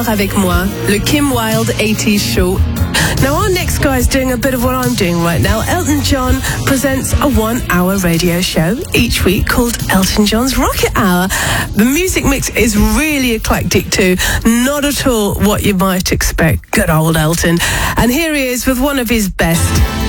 Avec moi, le Kim Wilde 80s show. Now, our next guy is doing a bit of what I'm doing right now. Elton John presents a 1-hour radio show each week called Elton John's Rocket Hour. The music mix is really eclectic too. Not at all what you might expect. Good old Elton. And here he is with one of his best.